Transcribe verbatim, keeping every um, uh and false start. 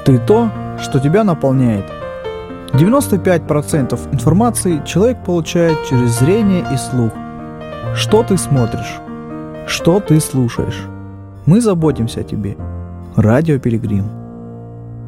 Ты то, что тебя наполняет. девяносто пять процентов информации человек получает через зрение и слух. Что ты смотришь? Что ты слушаешь? Мы заботимся о тебе. Радио Пилигрим.